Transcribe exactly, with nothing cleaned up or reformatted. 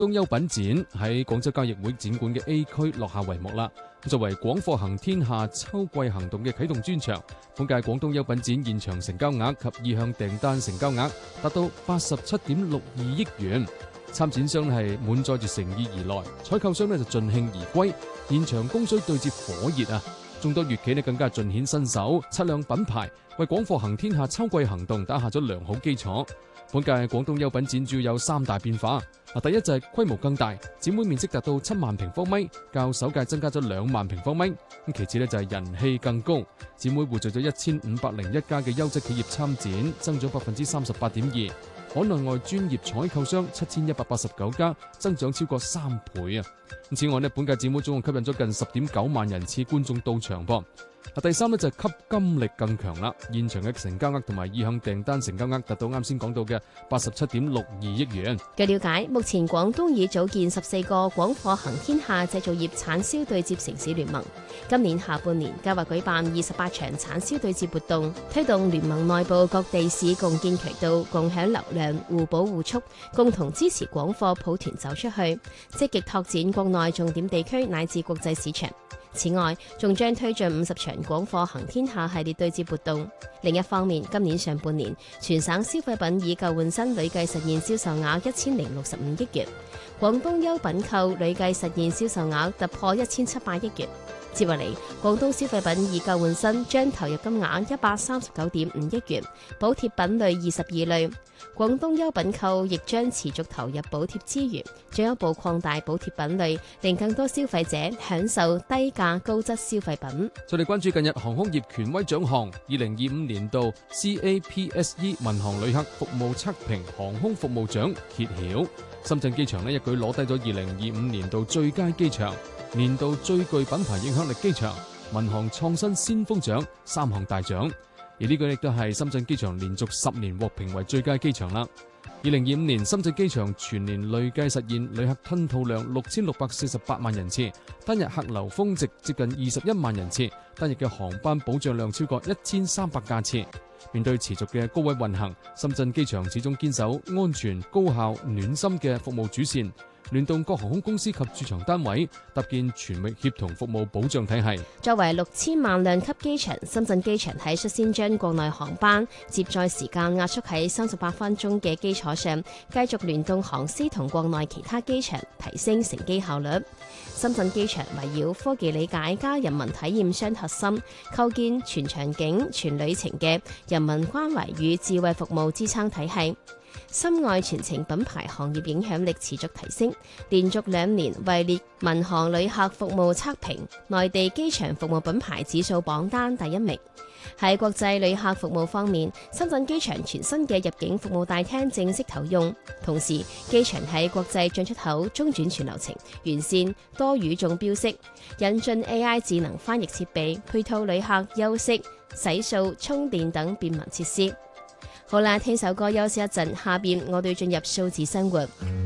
東優品展喺廣州交易會展館嘅 A 區落下帷幕啦。作為廣貨行天下秋季行動嘅啟動專場，本屆廣東優品展現場成交額及意向訂單成交額達到八十七點六二億元。參展商係滿載住誠意而來，採購商呢就盡興而歸，現場供需對接火熱啊！眾多粵企呢更加盡顯身手，擦亮品牌，為廣貨行天下秋季行動打下咗良好基礎。本屆廣東優品展主要有三大變化，嗱，第一就係規模更大，展會面積達到七萬平方米，較首屆增加咗兩萬平方米。咁其次呢就係人氣更高，展會匯聚咗一千五百零一家嘅優質企業參展，增長百分之三十八點二。海內外專業採購商七千一百八十九家，增長超過三倍啊！此外呢，本屆展會總共吸引咗近十點九萬人次觀眾到場噃。第三呢就係吸金力更強啦，現場嘅成交額同埋意向訂單成交額達到啱先講到嘅八十七點六二億元。 據了解，目前廣東已組建十四個廣貨行天下製造業產銷對接城市聯盟，今年下半年計劃舉辦二十八場產銷對接活動，推動聯盟內部各地市共建渠道，共享流量，互補互促，共同支持廣貨抱團走出去，積極拓展國內重點地區乃至國際市場。此外，仲將推進五十場廣貨行天下系列對接活動。另一方面，今年上半年，全省消費品以舊換新累計實現銷售額一千零六十五億元，廣東優品購累計實現銷售額突破一千七百億元。接落嚟，廣東消費品以舊換新將投入金額一百三十九點五億元，補貼品類二十二類。廣東優品購亦將持續投入補貼資源，進一步擴大補貼品類，令更多消費者享受低價高質消費品。 再嚟關注近日航空業權威獎項，二零二五年度 C A P S E 民航旅客服務測評航空服務獎揭曉，深圳機場呢一舉攞低咗二零二五年度最佳機場、年度最具品牌影響力機場、民航創新先鋒獎三項大獎。而呢個亦都係深圳機場連續十年獲評為最佳機場啦。二零二五年深圳機場全年累計實現旅客吞吐量六千六百四十八萬人次，單日客流峰值接近二十一萬人次，單日嘅航班保障量超過一千三百架次。面對持續嘅高位運行，深圳機場始終堅守安全、高效、暖心嘅服務主線，聯動各航空公司及駐場單位，搭建全域協同服務保障體系。 作為六千萬輛級機場，深圳機場喺率先將國內航班接載時間壓縮喺三十八分鐘嘅基礎上，繼續聯動航司同國內其他機場，提升乘機效率。深圳機場圍繞科技理解加人民體驗雙核心，構建全場景、全旅程嘅人民關懷與智慧服務支撐體系。深愛全程品牌行業影響力持續提升，連續兩年位列民航旅客服務測評內地機場服務品牌指數榜單第一名。喺國際旅客服務方面，深圳機場全新嘅入境服務大廳正式投用，同時機場喺國際進出口中轉全流程完善多語種標識，引進 A I 智能翻譯設備，配套旅客休息、洗漱、充電等便民設施。好啦，聽首歌休息一陣，下邊我哋進入數字生活。